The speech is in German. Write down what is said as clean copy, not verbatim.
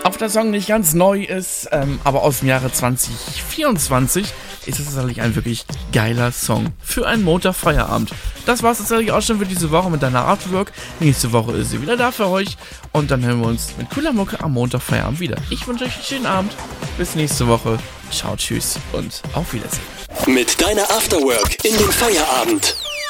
Auch der Song nicht ganz neu ist, aber aus dem Jahre 2024 ist es tatsächlich ein wirklich geiler Song für einen Montagfeierabend. Das war es tatsächlich auch schon für diese Woche mit deiner Artwork. Nächste Woche ist sie wieder da für euch und dann hören wir uns mit cooler Mucke am Montagfeierabend wieder. Ich wünsche euch einen schönen Abend. Bis nächste Woche. Ciao, tschüss und auf Wiedersehen. Mit deiner Afterwork in den Feierabend.